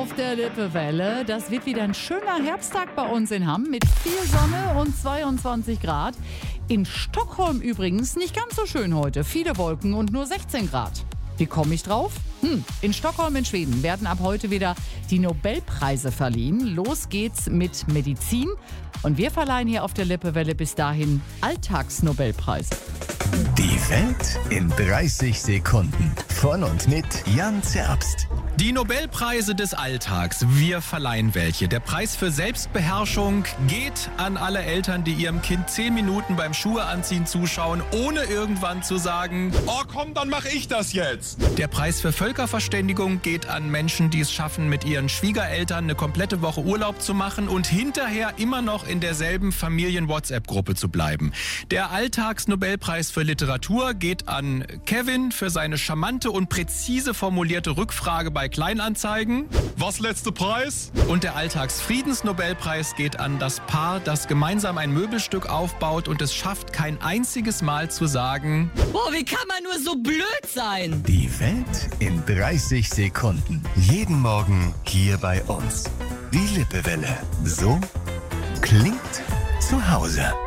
auf der Lippewelle. Das wird wieder ein schöner Herbsttag bei uns in Hamm mit viel Sonne und 22 Grad. In Stockholm übrigens nicht ganz so schön heute. Viele Wolken und nur 16 Grad. Wie komme ich drauf? In Stockholm in Schweden werden ab heute wieder die Nobelpreise verliehen. Los geht's mit Medizin. Und wir verleihen hier auf der Lippewelle bis dahin Alltagsnobelpreise. Die Welt in 30 Sekunden. Von und mit Jan Zerbst. Die Nobelpreise des Alltags. Wir verleihen welche. Der Preis für Selbstbeherrschung geht an alle Eltern, die ihrem Kind 10 Minuten beim Schuhe anziehen zuschauen, ohne irgendwann zu sagen, oh komm, dann mache ich das jetzt. Der Preis für Völkerverständigung geht an Menschen, die es schaffen, mit ihren Schwiegereltern eine komplette Woche Urlaub zu machen und hinterher immer noch in derselben Familien-WhatsApp-Gruppe zu bleiben. Der Alltagsnobelpreis für Literatur geht an Kevin für seine charmante und präzise formulierte Rückfrage bei Kleinanzeigen. Was, letzter Preis? Und der Alltagsfriedensnobelpreis geht an das Paar, das gemeinsam ein Möbelstück aufbaut und es schafft, kein einziges Mal zu sagen, boah, wie kann man nur so blöd sein? Die Welt in 30 Sekunden. Jeden Morgen hier bei uns. Die Lippewelle. So klingt zu Hause.